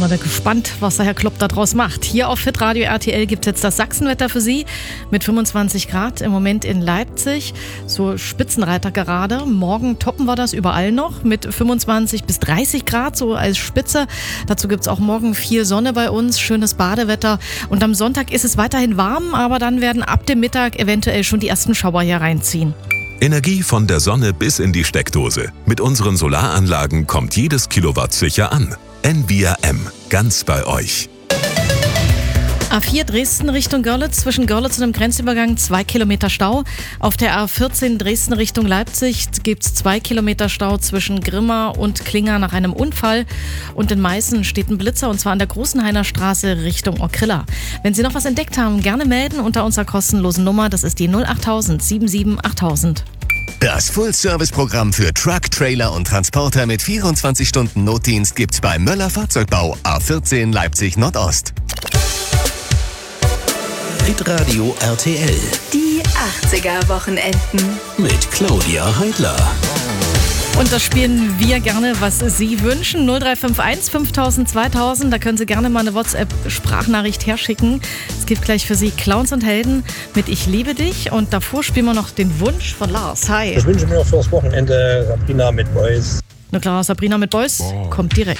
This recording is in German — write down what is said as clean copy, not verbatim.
wir da gespannt, was der Herr Klopp da draus macht. Hier auf Hitradio RTL gibt es jetzt das Sachsenwetter für Sie mit 25 Grad im Moment in Leipzig. So Spitzenreiter gerade. Morgen toppen wir das überall noch mit 25 bis 30 Grad, so als Spitze. Dazu gibt es auch morgen viel Sonne bei uns, schönes Badewetter. Und am Sonntag ist es weiterhin warm, aber dann werden ab dem Mittag eventuell schon die ersten Schauer hier reinziehen. Energie von der Sonne bis in die Steckdose. Mit unseren Solaranlagen kommt jedes Kilowatt sicher an. Envia M. Ganz bei euch. A4 Dresden Richtung Görlitz, zwischen Görlitz und dem Grenzübergang 2 Kilometer Stau. Auf der A14 Dresden Richtung Leipzig gibt es 2 Kilometer Stau zwischen Grimma und Klinger nach einem Unfall. Und in Meißen steht ein Blitzer, und zwar an der Großenhainer Straße Richtung Okrilla. Wenn Sie noch was entdeckt haben, gerne melden unter unserer kostenlosen Nummer. Das ist die 08000 77 8000. Das Full-Service-Programm für Truck, Trailer und Transporter mit 24 Stunden Notdienst gibt's bei Möller Fahrzeugbau A14 Leipzig Nordost. Hitradio RTL Die 80er-Wochenenden. mit Claudia Heidler. Und das spielen wir gerne, was Sie wünschen. 0351 5000 2000. Da können Sie gerne mal eine WhatsApp-Sprachnachricht herschicken. Es gibt gleich für Sie Clowns und Helden mit Ich liebe dich. Und davor spielen wir noch den Wunsch von Lars. Hi. Ich wünsche mir fürs Wochenende Sabrina mit Boys. Na klar, Sabrina mit Boys kommt direkt.